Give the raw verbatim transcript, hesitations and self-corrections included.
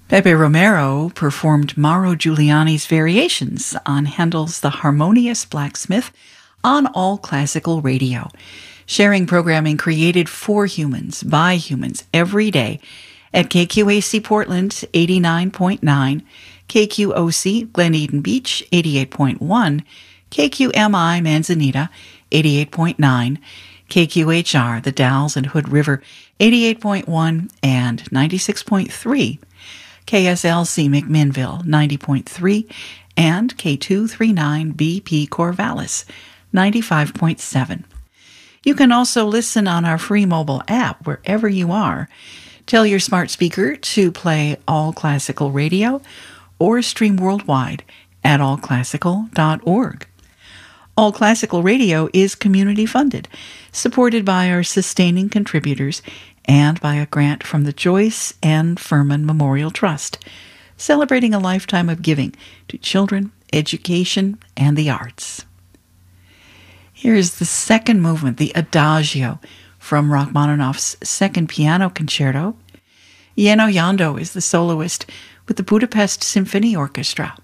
Pepe Romero performed Mauro Giuliani's variations on Handel's The Harmonious Blacksmith on All Classical Radio, sharing programming created for humans, by humans, every day at K Q A C Portland eighty-nine point nine, K Q O C Glen Eden Beach eighty-eight point one, K Q M I Manzanita eighty-eight point nine, K Q H R The Dalles and Hood River eighty-eight point one and ninety-six point three, K S L C McMinnville ninety point three, and K two thirty-nine B P Corvallis ninety-five point seven. You can also listen on our free mobile app wherever you are. Tell your smart speaker to play All Classical Radio or stream worldwide at all classical dot org. All Classical Radio is community funded, supported by our sustaining contributors and by a grant from the Joyce N. Furman Memorial Trust, celebrating a lifetime of giving to children, education, and the arts. Here is the second movement, the Adagio, from Rachmaninoff's Second Piano Concerto. Jenő Jandó is the soloist with the Budapest Symphony Orchestra.